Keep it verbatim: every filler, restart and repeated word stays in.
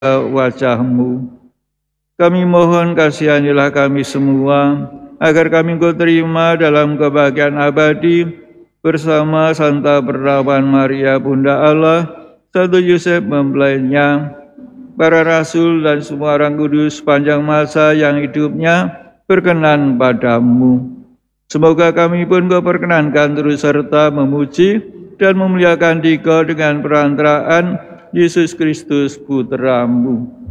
wajah-Mu. Kami mohon kasihanilah kami semua, agar kami Engkau terima dalam kebahagiaan abadi, bersama Santa Perawan Maria Bunda Allah, Santo Yosef mempelainya, para rasul dan semua orang kudus sepanjang masa yang hidupnya berkenan padamu. Semoga kami pun Kau perkenankan terus serta memuji dan memuliakan Dikau dengan perantaraan Yesus Kristus Putra-Mu.